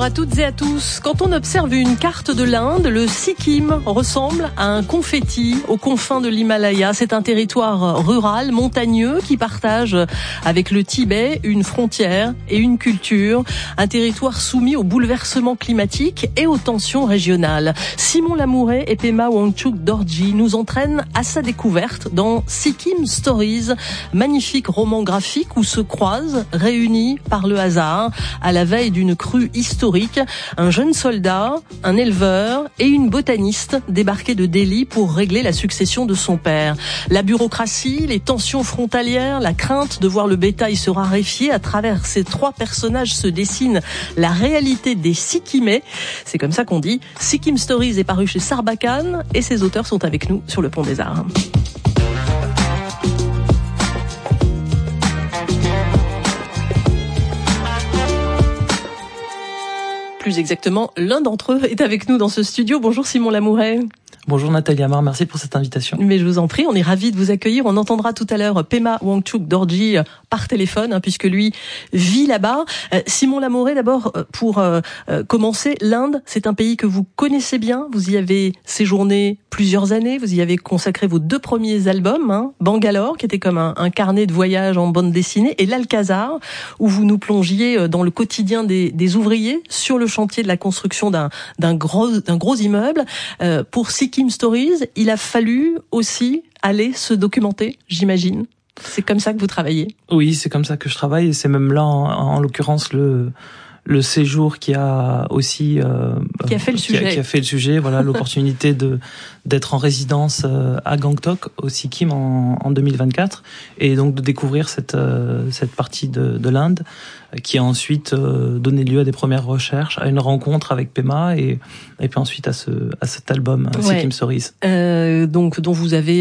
à toutes et à tous. Quand on observe une carte de l'Inde, le Sikkim ressemble à un confetti aux confins de l'Himalaya. C'est un territoire rural, montagneux, qui partage avec le Tibet une frontière et une culture. Un territoire soumis aux bouleversements climatiques et aux tensions régionales. Simon Lamouret et Pema Wangchuk Dorji nous entraînent à sa découverte dans Sikkim Stories, magnifique roman graphique où se croisent, réunis par le hasard, à la veille d'une crue historique, un jeune soldat, un éleveur et une botaniste débarqués de Delhi pour régler la succession de son père. La bureaucratie, les tensions frontalières, la crainte de voir le bétail se raréfier, à travers ces trois personnages se dessine la réalité des Sikkimais. C'est comme ça qu'on dit. Sikkim Stories est paru chez Sarbacane et ses auteurs sont avec nous sur le Pont des Arts. Plus exactement, l'un d'entre eux est avec nous dans ce studio. Bonjour Simon Lamouret. Bonjour Nathalie Amar, merci pour cette invitation. Mais je vous en prie, on est ravis de vous accueillir. On entendra tout à l'heure Pema Wangchuk Dorji par téléphone, puisque lui vit là-bas. Simon Lamouret, d'abord, pour commencer, l'Inde, c'est un pays que vous connaissez bien. Vous y avez séjourné plusieurs années. Vous y avez consacré vos 2 premiers albums, Bangalore, qui était comme un carnet de voyage en bande dessinée, et l'Alcazar, où vous nous plongiez dans le quotidien des ouvriers sur le chantier de la construction d'un gros immeuble. Pour Sikkim Stories, il a fallu aussi aller se documenter, j'imagine. C'est comme ça que vous travaillez? Oui, c'est comme ça que je travaille, et c'est même là, en l'occurrence, le séjour qui a aussi qui a fait le sujet, voilà, l'opportunité d'être en résidence à Gangtok au Sikkim en 2024, et donc de découvrir cette partie de l'Inde qui a ensuite donné lieu à des premières recherches, à une rencontre avec Pema et puis ensuite à cet album Sikkim Stories. Donc dont vous avez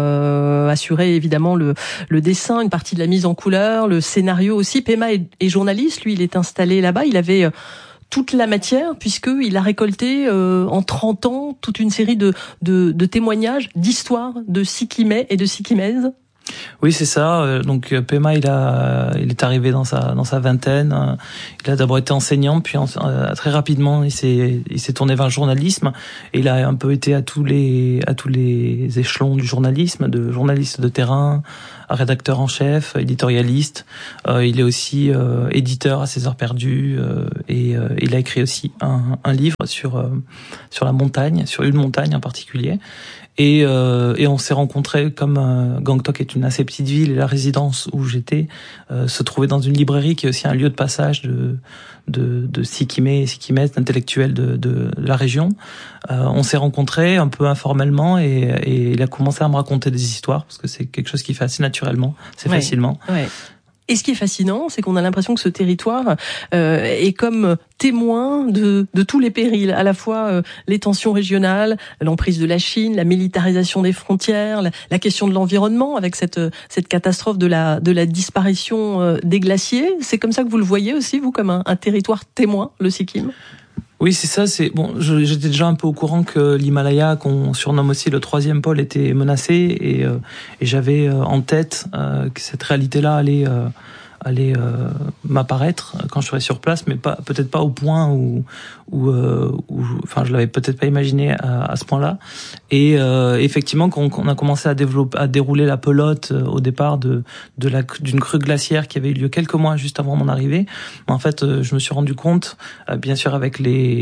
assuré évidemment le dessin, une partie de la mise en couleur, le scénario aussi. Pema est journaliste, lui il est installé là-bas, il avait toute la matière, puisqu'il a récolté en 30 ans toute une série de témoignages, d'histoires de Sikkimais et de Sikkimaises. Oui, c'est ça. Donc Pema, il est arrivé dans sa vingtaine. Il a d'abord été enseignant, puis très rapidement, il s'est tourné vers le journalisme. Et il a un peu été à tous les échelons du journalisme, de journaliste de terrain à rédacteur en chef, éditorialiste. Il est aussi éditeur à ses heures perdues, et il a écrit aussi un livre sur la montagne, sur une montagne en particulier. Et on s'est rencontrés, comme Gangtok est une assez petite ville et la résidence où j'étais se trouvait dans une librairie qui est aussi un lieu de passage de Sikkimais et Sikkimaises, d'intellectuels de la région. On s'est rencontrés un peu informellement et il a commencé à me raconter des histoires parce que c'est quelque chose qui fait assez naturellement, facilement. Ouais. Et ce qui est fascinant, c'est qu'on a l'impression que ce territoire est comme témoin de tous les périls, à la fois les tensions régionales, l'emprise de la Chine, la militarisation des frontières, la question de l'environnement avec cette catastrophe de la disparition des glaciers. C'est comme ça que vous le voyez aussi, vous, comme un territoire témoin, le Sikkim? Oui, c'est ça. J'étais déjà un peu au courant que l'Himalaya, qu'on surnomme aussi le 3e pôle, était menacé, et j'avais en tête que cette réalité-là allait m'apparaître quand je serais sur place, mais peut-être pas au point où je l'avais peut-être pas imaginé à ce point-là. Et effectivement, quand on a commencé à dérouler la pelote au départ d'une crue glaciaire qui avait eu lieu quelques mois juste avant mon arrivée, en fait, je me suis rendu compte, bien sûr avec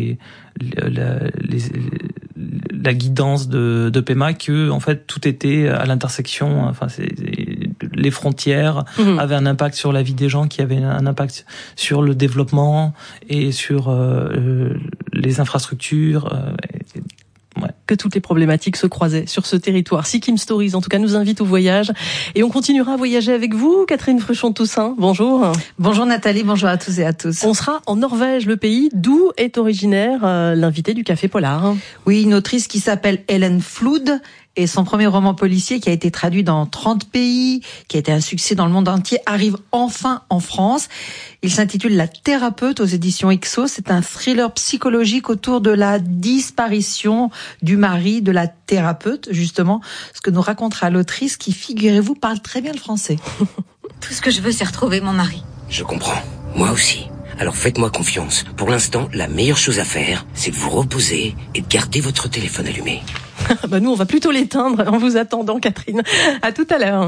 la guidance de Pema, que en fait tout était à l'intersection. Enfin, les frontières avaient un impact sur la vie des gens, qui avaient un impact sur le développement et sur les infrastructures. Que toutes les problématiques se croisaient sur ce territoire. Sikkim Stories, en tout cas, nous invite au voyage. Et on continuera à voyager avec vous, Catherine Fruchon-Toussaint. Bonjour. Bonjour Nathalie, bonjour à tous et à tous. On sera en Norvège, le pays d'où est originaire l'invité du Café Polar. Oui, une autrice qui s'appelle Ellen Flood. Et son premier roman policier, qui a été traduit dans 30 pays, qui a été un succès dans le monde entier, arrive enfin en France. Il s'intitule La Thérapeute aux éditions Ixos. C'est un thriller psychologique autour de la disparition du mari de la thérapeute, justement. Ce que nous racontera l'autrice qui, figurez-vous, parle très bien le français. Tout ce que je veux, c'est retrouver mon mari. Je comprends. Moi aussi. Alors faites-moi confiance. Pour l'instant, la meilleure chose à faire, c'est de vous reposer et de garder votre téléphone allumé. Bah nous, on va plutôt l'éteindre en vous attendant, Catherine. À tout à l'heure.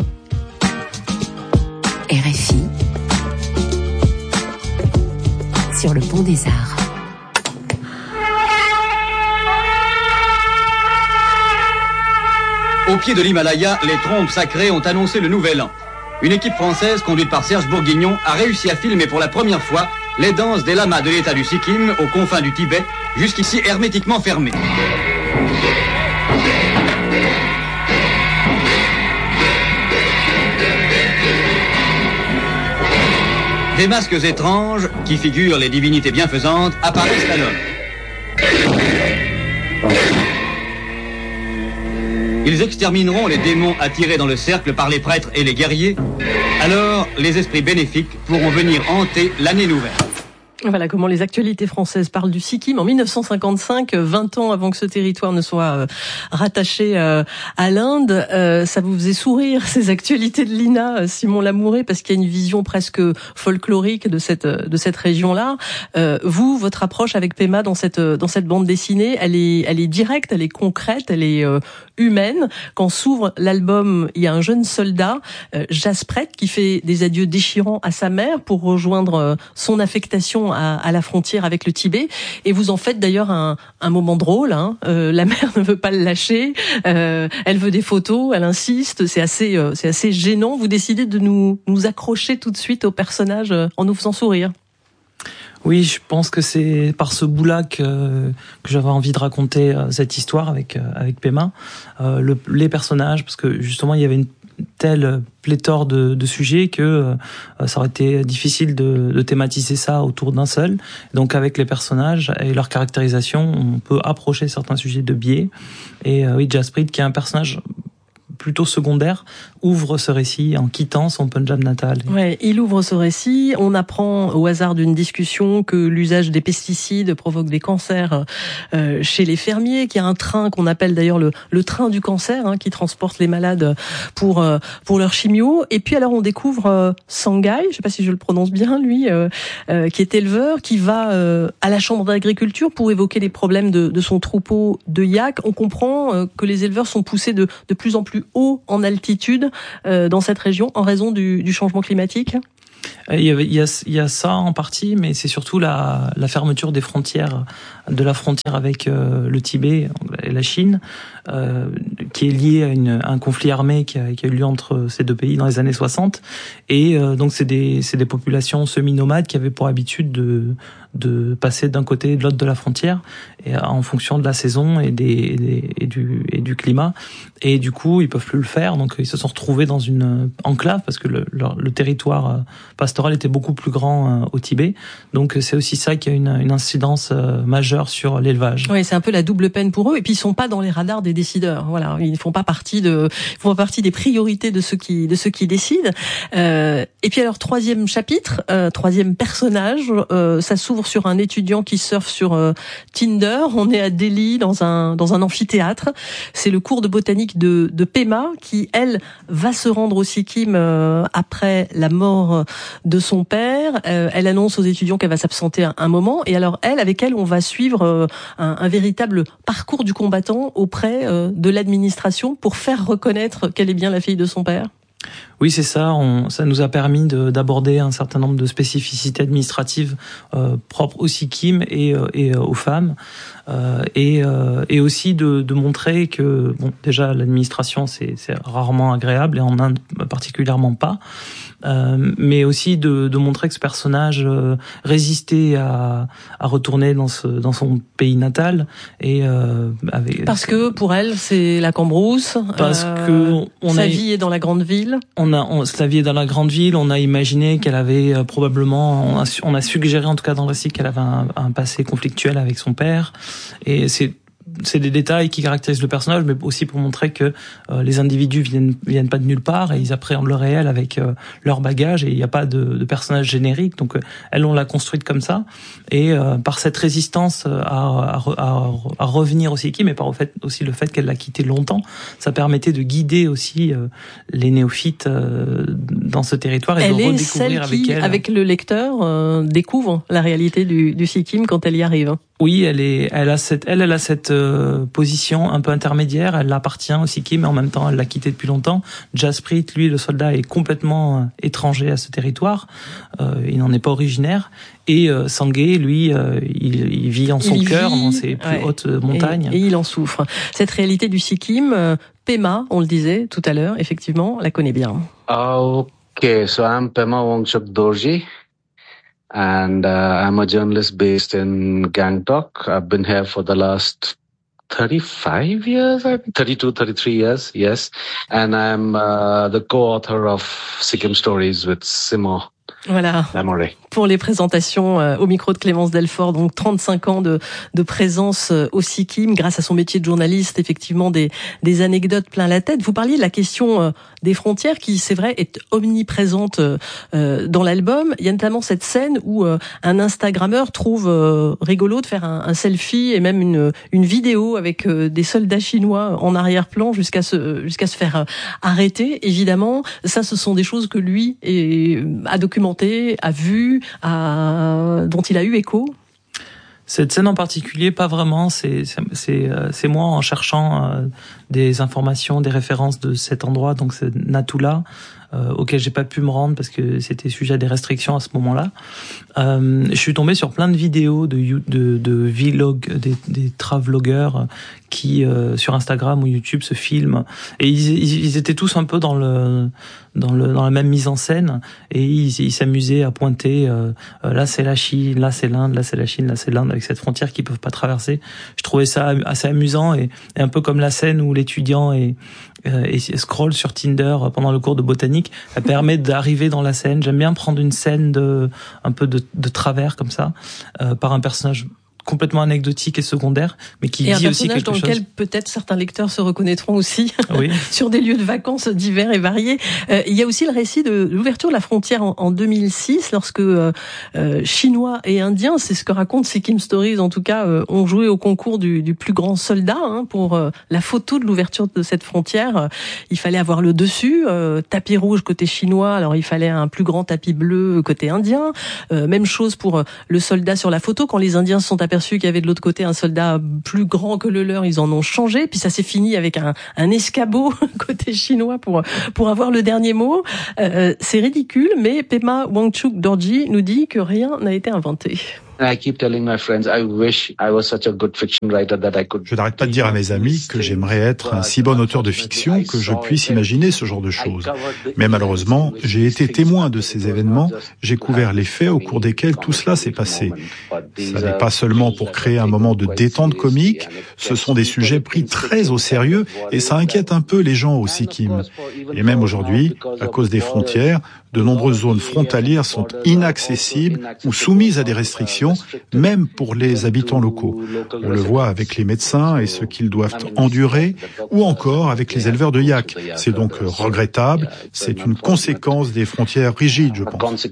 RFI sur le Pont des Arts. Au pied de l'Himalaya, les trompes sacrées ont annoncé le nouvel an. Une équipe française, conduite par Serge Bourguignon, a réussi à filmer pour la première fois les danses des lamas de l'état du Sikkim aux confins du Tibet, jusqu'ici hermétiquement fermées. Des masques étranges, qui figurent les divinités bienfaisantes, apparaissent alors. Ils extermineront les démons attirés dans le cercle par les prêtres et les guerriers. Alors, les esprits bénéfiques pourront venir hanter l'année nouvelle. Voilà comment les actualités françaises parlent du Sikkim. En 1955, 20 ans avant que ce territoire ne soit rattaché à l'Inde, ça vous faisait sourire, ces actualités de l'INA, Simon Lamouret, parce qu'il y a une vision presque folklorique de cette région-là. Vous, votre approche avec Pema dans cette bande dessinée, elle est directe, elle est concrète, elle est humaine. Quand s'ouvre l'album, il y a un jeune soldat, Jaspret, qui fait des adieux déchirants à sa mère pour rejoindre son affectation à la frontière avec le Tibet, et vous en faites d'ailleurs un moment drôle. La mère ne veut pas le lâcher, elle veut des photos, elle insiste, c'est assez gênant. Vous décidez de nous accrocher tout de suite au personnage en nous faisant sourire. Oui, je pense que c'est par ce bout-là que j'avais envie de raconter cette histoire avec Pema, les personnages, parce que justement il y avait une telle pléthore de sujets que ça aurait été difficile de thématiser ça autour d'un seul. Donc avec les personnages et leur caractérisation, on peut approcher certains sujets de biais. Et oui, Jasprit, qui est un personnage plutôt secondaire, ouvre ce récit en quittant son Punjab natal. Ouais, il ouvre ce récit. On apprend au hasard d'une discussion que l'usage des pesticides provoque des cancers chez les fermiers, qu'il y a un train qu'on appelle d'ailleurs le train du cancer, qui transporte les malades pour leur chimio. Et puis alors on découvre Sangai, je sais pas si je le prononce bien, lui, qui est éleveur, qui va à la chambre d'agriculture pour évoquer les problèmes de son troupeau de yaks. On comprend que les éleveurs sont poussés de plus en plus haut en altitude dans cette région en raison du changement climatique. Il y a ça en partie, mais c'est surtout la fermeture des frontières, de la frontière avec le Tibet et la Chine, qui est liée à un conflit armé qui a eu lieu entre ces deux pays dans les années 60. Et donc c'est des populations semi-nomades qui avaient pour habitude de passer d'un côté et de l'autre de la frontière, et en fonction de la saison et du climat. Et du coup, ils peuvent plus le faire, donc ils se sont retrouvés dans une enclave parce que le territoire pastoral était beaucoup plus grand au Tibet. Donc c'est aussi ça qui a une incidence majeure sur l'élevage. Oui, c'est un peu la double peine pour eux. Et puis ils sont pas dans les radars des décideurs. Voilà, ils font pas partie des priorités de ceux qui décident. Et puis alors troisième chapitre, troisième personnage, ça s'ouvre sur un étudiant qui surfe sur Tinder. On est à Delhi dans un amphithéâtre. C'est le cours de botanique de Pema qui, elle, va se rendre au Sikkim après la mort de son père. Elle annonce aux étudiants qu'elle va s'absenter un moment. Et alors avec elle, on va suivre un véritable parcours du combattant auprès de l'administration pour faire reconnaître qu'elle est bien la fille de son père. Oui, c'est ça. Ça nous a permis d'aborder un certain nombre de spécificités administratives propres au Sikkim et aux femmes, et aussi de montrer que déjà l'administration c'est rarement agréable et en Inde particulièrement pas, mais aussi de montrer que ce personnage résistait à retourner dans son pays natal parce que pour elle c'est la cambrousse, parce que sa vie est dans la grande ville. Sa vie est dans la grande ville. On a imaginé qu'elle avait probablement, on a suggéré en tout cas dans le récit qu'elle avait un passé conflictuel avec son père. Et c'est c'est des détails qui caractérisent le personnage, mais aussi pour montrer que les individus viennent pas de nulle part et ils appréhendent le réel avec leur bagage, et il n'y a pas de personnage générique. Donc elle, on l'a construite comme ça, et par cette résistance à revenir au Sikkim, et par aussi le fait qu'elle l'a quitté longtemps, ça permettait de guider aussi les néophytes dans ce territoire, et elle de est redécouvrir celle qui, avec le lecteur, découvre la réalité du Sikkim quand elle y arrive. Oui, elle a cette position un peu intermédiaire. Elle appartient au Sikkim, mais en même temps, elle l'a quitté depuis longtemps. Jasprit, lui, le soldat, est complètement étranger à ce territoire. Il n'en est pas originaire. Et Sangay, lui, il vit en son cœur, dans ses plus hautes montagnes. Et il en souffre. Cette réalité du Sikkim, Pema, on le disait tout à l'heure, effectivement, la connaît bien. Okay, so I'm Pema Wangchuk Dorji. And I'm a journalist based in Gangtok. I've been here for the last 35 years, I think, 32, 33 years, yes. And I'm the co-author of Sikkim Stories with Simo. Voilà. Pour les présentations au micro de Clémence Delfort, donc 35 ans de présence au Sikkim, grâce à son métier de journaliste, effectivement des anecdotes plein la tête. Vous parliez de la question des frontières qui, c'est vrai, est omniprésente dans l'album. Il y a notamment cette scène où un Instagrammeur trouve rigolo de faire un selfie et même une vidéo avec des soldats chinois en arrière-plan jusqu'à se faire arrêter. Évidemment, ça, ce sont des choses que lui a documentées, a vu, dont il a eu écho. Cette scène en particulier, pas vraiment. C'est moi en cherchant des informations, des références de cet endroit. Donc c'est Natula, auquel j'ai pas pu me rendre parce que c'était sujet à des restrictions à ce moment-là. Je suis tombé sur plein de vidéos de vlog, des travelogueurs qui sur Instagram ou YouTube se filment, et ils étaient tous un peu dans la même mise en scène, et ils s'amusaient à pointer là c'est la Chine, là c'est l'Inde, là c'est la Chine, là c'est l'Inde, avec cette frontière qu'ils peuvent pas traverser. Je trouvais ça assez amusant, et un peu comme la scène où l'étudiant et scroll sur Tinder pendant le cours de botanique. Ça permet d'arriver dans la scène. J'aime bien prendre une scène un peu de travers comme ça, par un personnage complètement anecdotique et secondaire, mais qui dit aussi quelque chose. Et un personnage dans lequel peut-être certains lecteurs se reconnaîtront aussi, oui. Sur des lieux de vacances divers et variés. Il y a aussi le récit de l'ouverture de la frontière en 2006, lorsque Chinois et Indiens, c'est ce que raconte Sikkim Stories en tout cas, ont joué au concours du plus grand soldat pour la photo de l'ouverture de cette frontière. Il fallait avoir le dessus, tapis rouge côté chinois, alors il fallait un plus grand tapis bleu côté indien. Même chose pour le soldat sur la photo, quand les Indiens se sont aperçus qu'il y avait de l'autre côté un soldat plus grand que le leur, ils en ont changé, puis ça s'est fini avec un escabeau côté chinois pour avoir le dernier mot. C'est ridicule, mais Pema Wangchuk Dorji nous dit que rien n'a été inventé. Je n'arrête pas de dire à mes amis que j'aimerais être un si bon auteur de fiction que je puisse imaginer ce genre de choses. Mais malheureusement, j'ai été témoin de ces événements, j'ai couvert les faits au cours desquels tout cela s'est passé. Ça n'est pas seulement pour créer un moment de détente comique, ce sont des sujets pris très au sérieux et ça inquiète un peu les gens au Sikkim. Et même aujourd'hui, à cause des frontières, de nombreuses zones frontalières sont inaccessibles ou soumises à des restrictions, même pour les habitants locaux. On le voit avec les médecins et ce qu'ils doivent endurer, ou encore avec les éleveurs de yaks. C'est donc regrettable, c'est une conséquence des frontières rigides, je pense.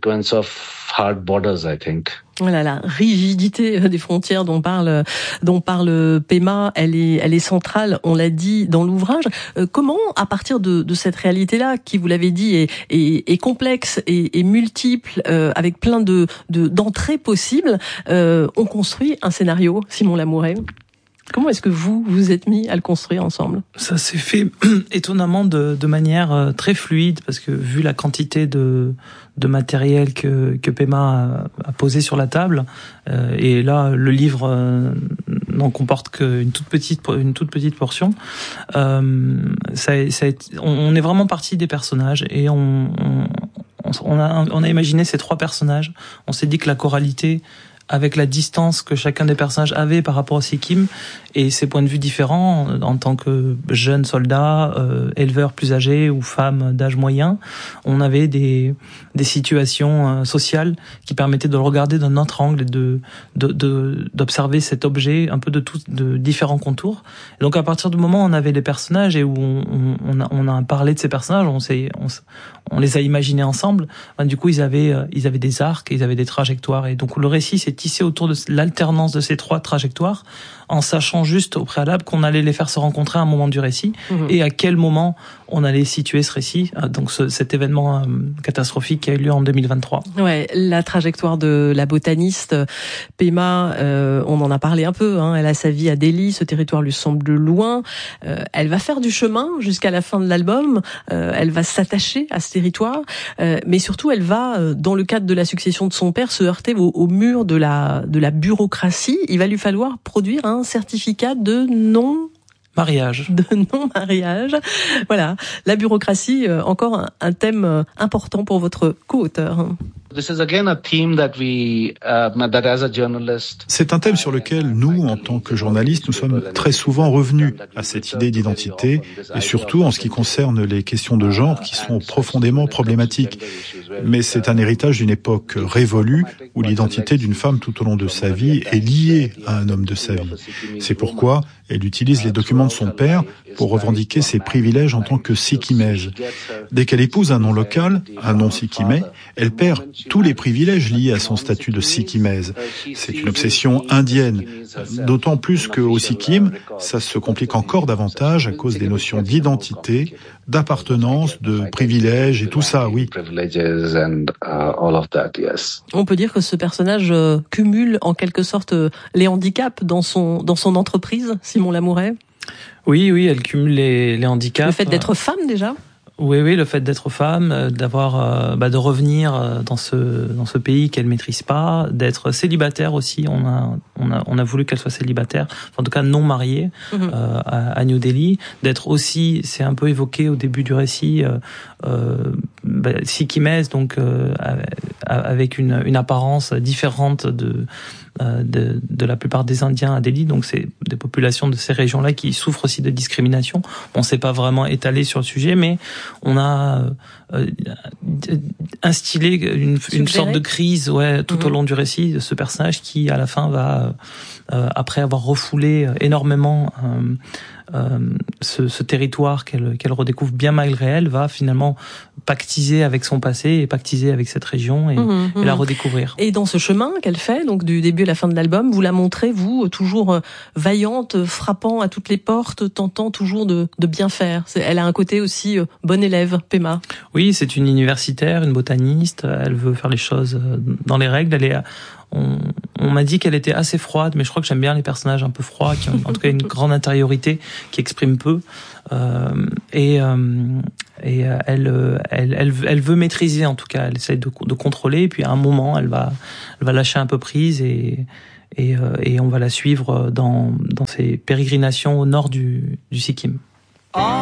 Voilà, la rigidité des frontières dont parle Pema, elle est centrale, on l'a dit dans l'ouvrage. Comment, à partir de cette réalité-là, qui, vous l'avez dit, est complexe et multiple, avec plein d'entrées possibles, on construit un scénario, Simon Lamouret? Comment est-ce que vous êtes mis à le construire ensemble? Ça s'est fait étonnamment de manière très fluide, parce que vu la quantité de matériel que Pema a posé sur la table, et là le livre n'en comporte qu'une toute petite portion. On est vraiment parti des personnages, et on a imaginé ces trois personnages. On s'est dit que la choralité avec la distance que chacun des personnages avait par rapport au Sikkim et ses points de vue différents en tant que jeune soldat, éleveur plus âgé ou femme d'âge moyen, on avait des situations sociales qui permettaient de le regarder d'un autre angle et d'observer cet objet un peu de différents contours. Et donc à partir du moment où on avait les personnages et où on a parlé de ces personnages, on les a imaginés ensemble, du coup ils avaient des arcs, ils avaient des trajectoires et donc le récit s'est tissé autour de l'alternance de ces trois trajectoires en sachant juste au préalable qu'on allait les faire se rencontrer à un moment du récit et à quel moment on allait situer ce récit, donc cet événement catastrophique qui a eu lieu en 2023. Ouais, la trajectoire de la botaniste Pema, on en a parlé un peu, elle a sa vie à Delhi, ce territoire lui semble loin, elle va faire du chemin jusqu'à la fin de l'album, elle va s'attacher à ce territoire, mais surtout elle va, dans le cadre de la succession de son père, se heurter au mur de la bureaucratie. Il va lui falloir produire un certificat de non-mariage. Voilà, la bureaucratie, encore un thème important pour votre co-auteur. C'est un thème sur lequel nous, en tant que journalistes, nous sommes très souvent revenus à cette idée d'identité et surtout en ce qui concerne les questions de genre qui sont profondément problématiques. Mais c'est un héritage d'une époque révolue où l'identité d'une femme tout au long de sa vie est liée à un homme de sa vie. C'est pourquoi elle utilise les documents de son père pour revendiquer ses privilèges en tant que Sikkimaise. Dès qu'elle épouse un nom local, un nom Sikkimais, elle perd tous les privilèges liés à son statut de Sikkimaise. C'est une obsession indienne, d'autant plus qu'au Sikkim, ça se complique encore davantage à cause des notions d'identité, d'appartenance, de privilèges et tout ça, oui. On peut dire que ce personnage cumule en quelque sorte les handicaps dans son entreprise, Simon Lamouret. Oui, elle cumule les handicaps. Le fait d'être femme déjà. Oui, le fait d'être femme, d'avoir, de revenir dans ce pays qu'elle maîtrise pas, d'être célibataire aussi. On a voulu qu'elle soit célibataire, en tout cas non mariée, à New Delhi. D'être aussi, c'est un peu évoqué au début du récit, Sikkimaise, donc avec une apparence différente de la plupart des Indiens à Delhi, donc c'est des populations de ces régions-là qui souffrent aussi de discrimination. On s'est pas vraiment étalé sur le sujet, mais on a instillé une sorte de crise, tout au long du récit de ce personnage qui, à la fin, va après avoir refoulé énormément ce territoire qu'elle redécouvre bien malgré elle, va finalement pactiser avec son passé et pactiser avec cette région et la redécouvrir. Et dans ce chemin qu'elle fait, donc du début à la fin de l'album, vous la montrez, vous, toujours vaillante, frappant à toutes les portes, tentant toujours de bien faire. Elle a un côté aussi bon élève, Pema. Oui, c'est une universitaire, une botaniste, elle veut faire les choses dans les règles, on m'a dit qu'elle était assez froide, mais je crois que j'aime bien les personnages un peu froids, qui ont en tout cas une grande intériorité, qui expriment peu. Elle veut maîtriser, en tout cas, elle essaie de contrôler, et puis à un moment, elle va lâcher un peu prise et on va la suivre dans ses pérégrinations au nord du Sikkim.